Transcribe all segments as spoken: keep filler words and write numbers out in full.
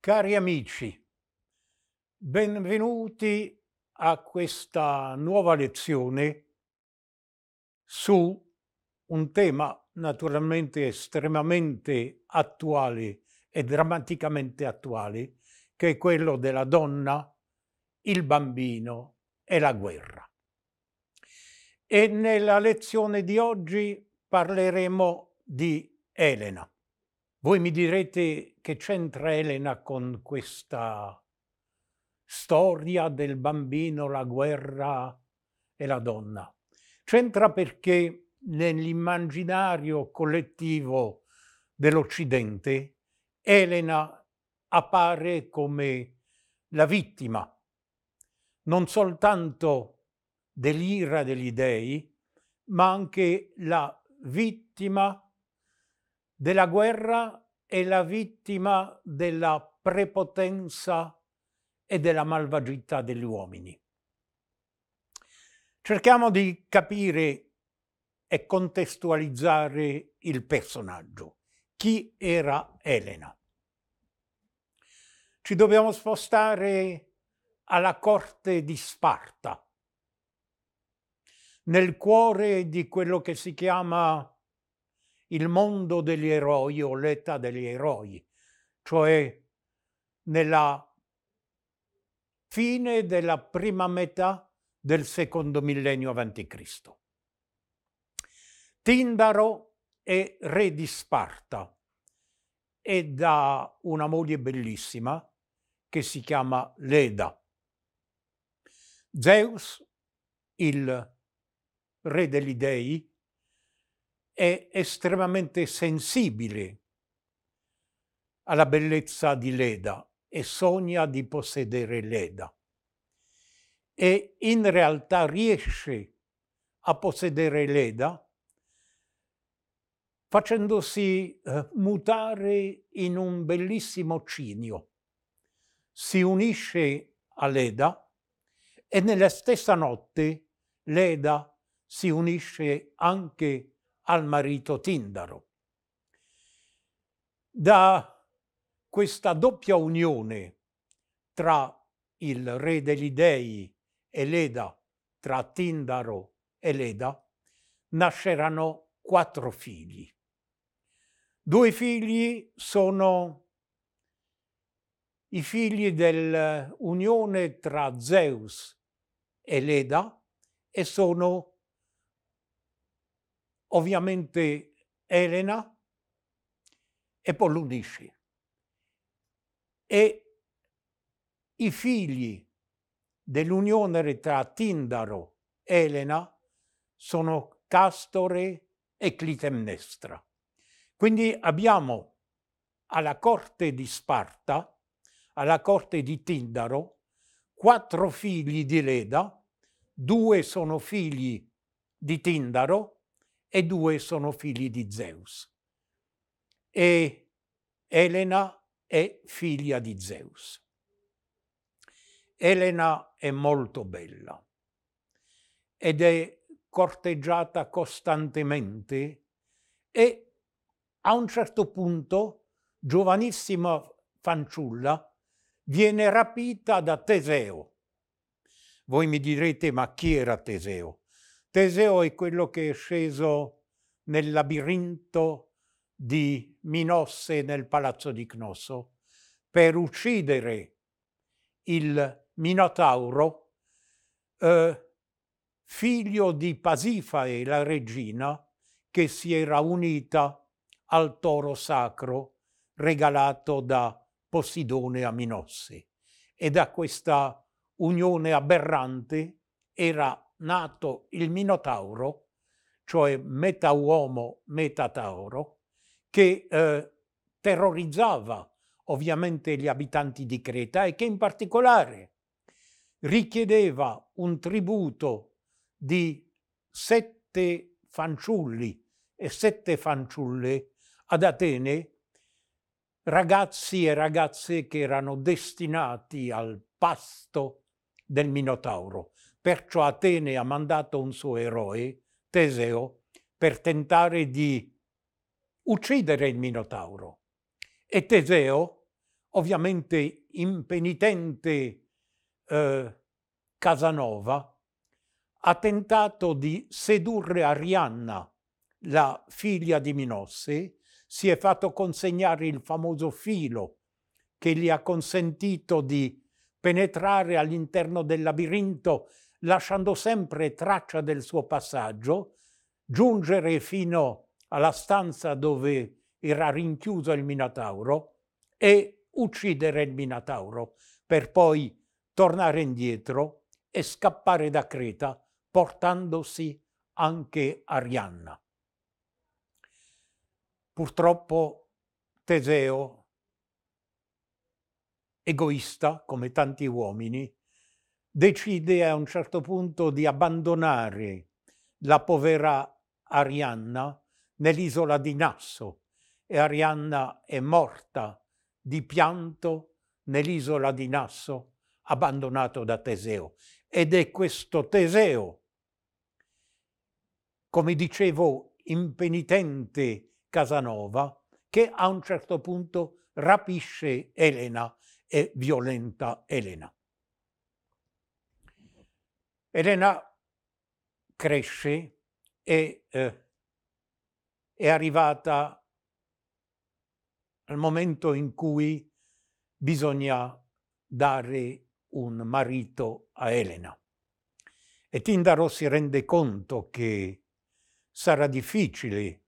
Cari amici, benvenuti a questa nuova lezione su un tema naturalmente estremamente attuale e drammaticamente attuale, che è quello della donna, il bambino e la guerra. E nella lezione di oggi parleremo di Elena. Voi mi direte che c'entra Elena con questa storia del bambino, la guerra e la donna. C'entra perché nell'immaginario collettivo dell'Occidente Elena appare come la vittima, non soltanto dell'ira degli dei, ma anche la vittima della guerra e la vittima della prepotenza e della malvagità degli uomini. Cerchiamo di capire e contestualizzare il personaggio. Chi era Elena? Ci dobbiamo spostare alla corte di Sparta, nel cuore di quello che si chiama il mondo degli eroi o l'età degli eroi, cioè nella fine della prima metà del secondo millennio avanti Cristo. Tindaro è re di Sparta ed ha una moglie bellissima che si chiama Leda. Zeus, il re degli dei, è estremamente sensibile alla bellezza di Leda e sogna di possedere Leda. E in realtà riesce a possedere Leda facendosi eh, mutare in un bellissimo cinio. Si unisce a Leda e nella stessa notte Leda si unisce anche al marito Tindaro. Da questa doppia unione tra il re degli dei e Leda, tra Tindaro e Leda, nasceranno quattro figli. Due figli sono i figli dell'unione tra Zeus e Leda e sono ovviamente Elena e Polludice. E i figli dell'unione tra Tindaro e Elena sono Castore e Clitemnestra. Quindi abbiamo alla corte di Sparta, alla corte di Tindaro, quattro figli di Leda, due sono figli di Tindaro e due sono figli di Zeus. E Elena è figlia di Zeus. Elena è molto bella ed è corteggiata costantemente e a un certo punto, giovanissima fanciulla, viene rapita da Teseo. Voi mi direte, ma chi era Teseo? Teseo è quello che è sceso nel labirinto di Minosse nel palazzo di Cnosso per uccidere il Minotauro, eh, figlio di Pasifae, la regina, che si era unita al toro sacro regalato da Posidone a Minosse. E da questa unione aberrante era nato il Minotauro, cioè metà uomo, metà tauro, che eh, terrorizzava ovviamente gli abitanti di Creta e che in particolare richiedeva un tributo di sette fanciulli e sette fanciulle ad Atene, ragazzi e ragazze che erano destinati al pasto del Minotauro. Perciò Atene ha mandato un suo eroe, Teseo, per tentare di uccidere il Minotauro. E Teseo ovviamente impenitente eh, Casanova ha tentato di sedurre Arianna, la figlia di Minosse, si è fatto consegnare il famoso filo che gli ha consentito di penetrare all'interno del labirinto, lasciando sempre traccia del suo passaggio, giungere fino alla stanza dove era rinchiuso il Minotauro e uccidere il Minotauro, per poi tornare indietro e scappare da Creta, portandosi anche Arianna. Purtroppo Teseo, egoista come tanti uomini, decide a un certo punto di abbandonare la povera Arianna nell'isola di Nasso, e Arianna è morta di pianto nell'isola di Nasso, abbandonato da Teseo. Ed è questo Teseo, come dicevo, impenitente Casanova, che a un certo punto rapisce Elena e violenta Elena. Elena cresce e eh, è arrivata al momento in cui bisogna dare un marito a Elena. E Tindaro si rende conto che sarà difficile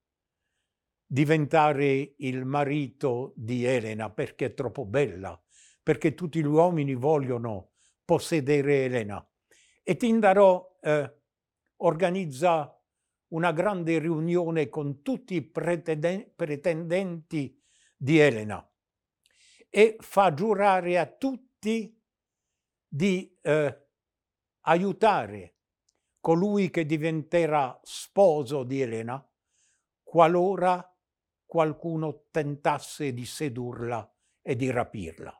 diventare il marito di Elena perché è troppo bella, perché tutti gli uomini vogliono possedere Elena. E Tindaro eh, organizza una grande riunione con tutti i pretendenti di Elena e fa giurare a tutti di eh, aiutare colui che diventerà sposo di Elena qualora qualcuno tentasse di sedurla e di rapirla.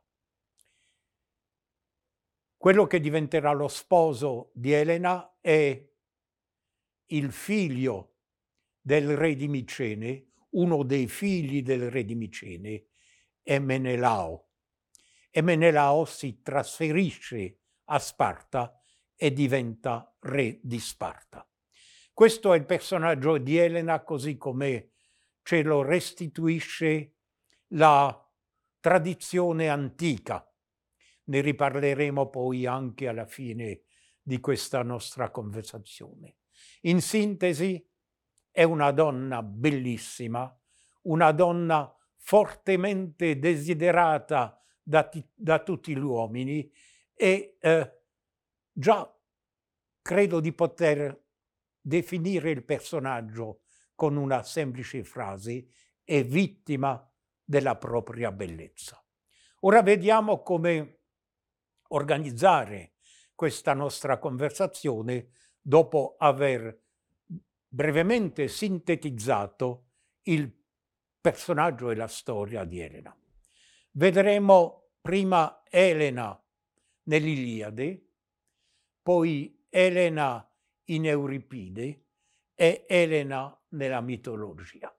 Quello che diventerà lo sposo di Elena è il figlio del re di Micene, uno dei figli del re di Micene, è Menelao. E Menelao si trasferisce a Sparta e diventa re di Sparta. Questo è il personaggio di Elena così come ce lo restituisce la tradizione antica. Ne riparleremo poi anche alla fine di questa nostra conversazione. In sintesi, è una donna bellissima, una donna fortemente desiderata da, da tutti gli uomini e eh, già credo di poter definire il personaggio con una semplice frase: è vittima della propria bellezza. Ora vediamo come organizzare questa nostra conversazione dopo aver brevemente sintetizzato il personaggio e la storia di Elena. Vedremo prima Elena nell'Iliade, poi Elena in Euripide e Elena nella mitologia.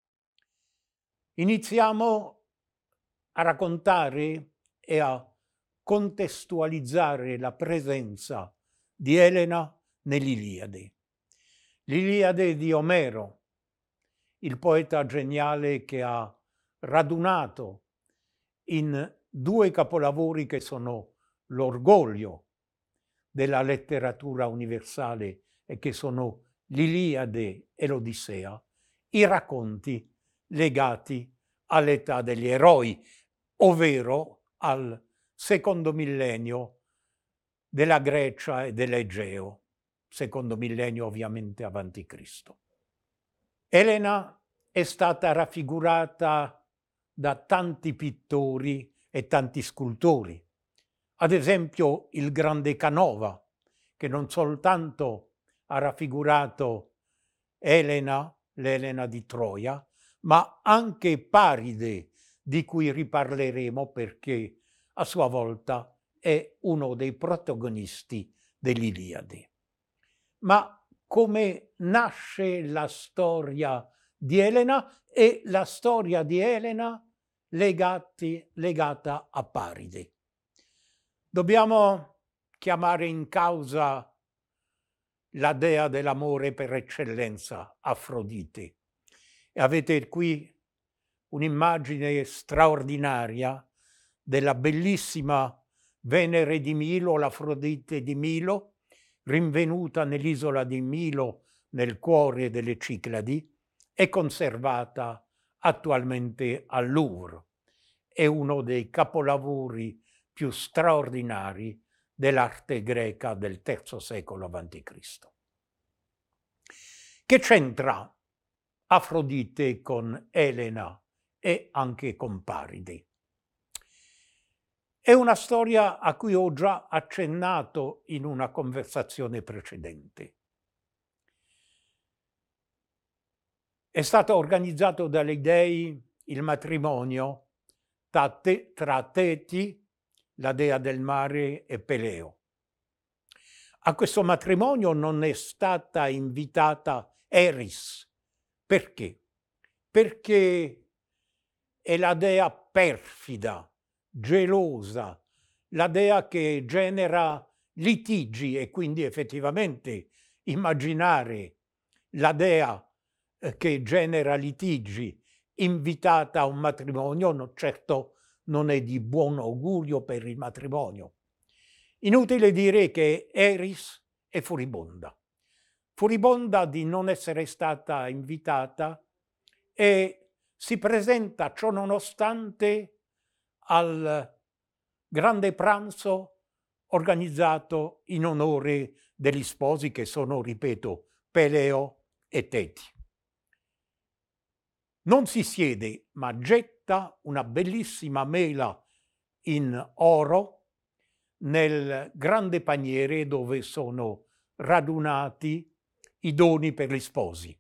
Iniziamo a raccontare e a contestualizzare la presenza di Elena nell'Iliade. L'Iliade di Omero, il poeta geniale che ha radunato in due capolavori che sono l'orgoglio della letteratura universale e che sono l'Iliade e l'Odissea, i racconti legati all'età degli eroi, ovvero al secondo millennio della Grecia e dell'Egeo, secondo millennio ovviamente avanti Cristo. Elena è stata raffigurata da tanti pittori e tanti scultori, ad esempio il grande Canova, che non soltanto ha raffigurato Elena, l'Elena di Troia, ma anche Paride, di cui riparleremo perché a sua volta è uno dei protagonisti dell'Iliade. Ma come nasce la storia di Elena? E la storia di Elena legati, legata a Paride. Dobbiamo chiamare in causa la dea dell'amore per eccellenza, Afrodite. E avete qui un'immagine straordinaria della bellissima Venere di Milo, l'Afrodite di Milo, rinvenuta nell'isola di Milo, nel cuore delle Cicladi, e conservata attualmente al Louvre. È uno dei capolavori più straordinari dell'arte greca del terzo secolo avanti Cristo. Che c'entra Afrodite con Elena e anche con Paride? È una storia a cui ho già accennato in una conversazione precedente. È stato organizzato dagli dei il matrimonio tra, te, tra Teti, la dea del mare, e Peleo. A questo matrimonio non è stata invitata Eris. Perché? Perché è la dea perfida, gelosa, la dea che genera litigi, e quindi effettivamente immaginare la dea che genera litigi invitata a un matrimonio, no, certo non è di buon augurio per il matrimonio. Inutile dire che Eris è furibonda, furibonda di non essere stata invitata, e si presenta ciò nonostante al grande pranzo organizzato in onore degli sposi, che sono, ripeto, Peleo e Teti. Non si siede, ma getta una bellissima mela in oro nel grande paniere dove sono radunati i doni per gli sposi.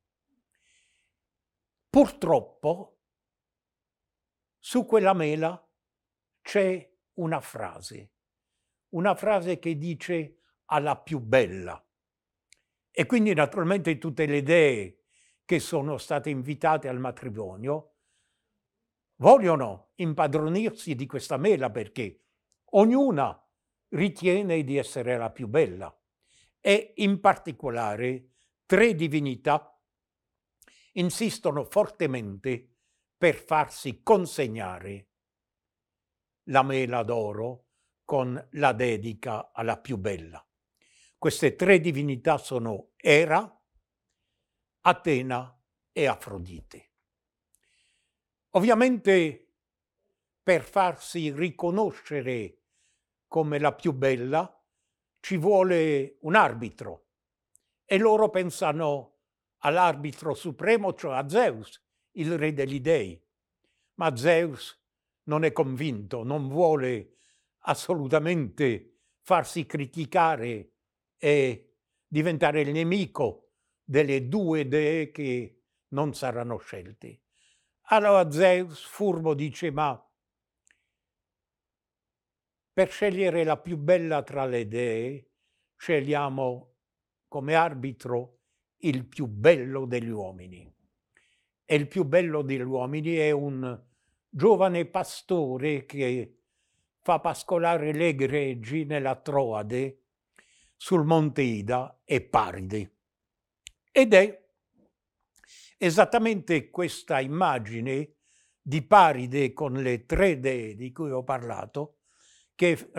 Purtroppo su quella mela c'è una frase, una frase che dice alla più bella. E quindi naturalmente tutte le dee che sono state invitate al matrimonio vogliono impadronirsi di questa mela, perché ognuna ritiene di essere la più bella, e in particolare tre divinità insistono fortemente per farsi consegnare la mela d'oro con la dedica alla più bella. Queste tre divinità sono Era, Atena e Afrodite. Ovviamente, per farsi riconoscere come la più bella ci vuole un arbitro, e loro pensano all'arbitro supremo, cioè a Zeus, il re degli dei. Ma Zeus non è convinto, non vuole assolutamente farsi criticare e diventare il nemico delle due dee che non saranno scelte. Allora Zeus, furbo, dice: ma per scegliere la più bella tra le dee, scegliamo come arbitro il più bello degli uomini. E il più bello degli uomini è un giovane pastore che fa pascolare le greggi nella Troade sul monte Ida e Paride. Ed è esattamente questa immagine di Paride con le tre dee di cui ho parlato che